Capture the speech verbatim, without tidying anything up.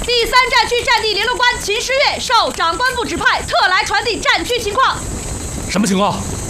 第三战区战地联络官秦诗月受长官部指派，特来传递战区情况。 什么情况？